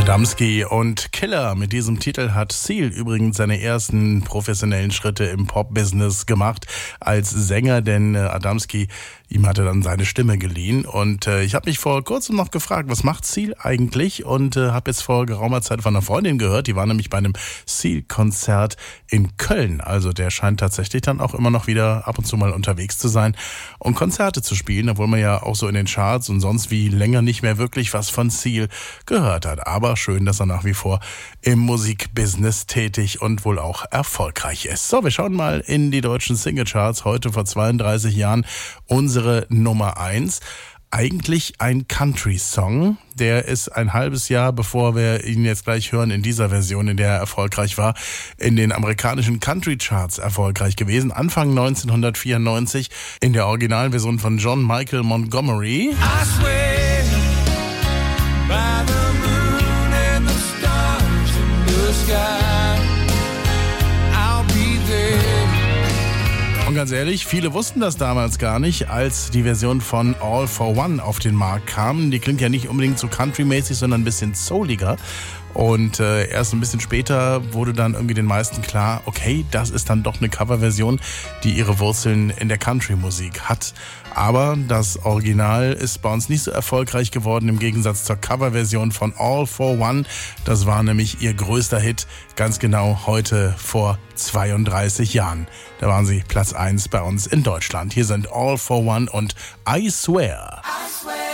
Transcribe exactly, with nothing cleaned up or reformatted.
Adamski und Killer. Mit diesem Titel hat Seal übrigens seine ersten professionellen Schritte im Pop-Business gemacht als Sänger, denn Adamski, ihm hatte dann seine Stimme geliehen. Und äh, ich habe mich vor kurzem noch gefragt, was macht Seal eigentlich? Und äh, habe jetzt vor geraumer Zeit von einer Freundin gehört, die war nämlich bei einem Seal-Konzert in Köln. Also der scheint tatsächlich dann auch immer noch wieder ab und zu mal unterwegs zu sein und Konzerte zu spielen, obwohl man ja auch so in den Charts und sonst wie länger nicht mehr wirklich was von Seal gehört hat. Aber schön, dass er nach wie vor im Musikbusiness tätig und wohl auch erfolgreich ist. So, wir schauen mal in die deutschen Singlecharts. Heute vor zweiunddreißig Jahren unsere Nummer eins. Eigentlich ein Country-Song. Der ist ein halbes Jahr, bevor wir ihn jetzt gleich hören, in dieser Version, in der er erfolgreich war, in den amerikanischen Country-Charts erfolgreich gewesen. Anfang neunzehnhundertvierundneunzig in der Originalversion von John Michael Montgomery. I swear by the moon and the stars in the sky, I'll be there. Und ganz ehrlich, viele wussten das damals gar nicht, als die Version von All for One auf den Markt kam. Die klingt ja nicht unbedingt so country-mäßig, sondern ein bisschen souliger. Und äh, erst ein bisschen später wurde dann irgendwie den meisten klar, okay, das ist dann doch eine Coverversion, die ihre Wurzeln in der Country-Musik hat. Aber das Original ist bei uns nicht so erfolgreich geworden, im Gegensatz zur Coverversion von All for One. Das war nämlich ihr größter Hit, ganz genau heute vor zweiunddreißig Jahren. Da waren sie Platz eins bei uns in Deutschland. Hier sind All for One und I Swear.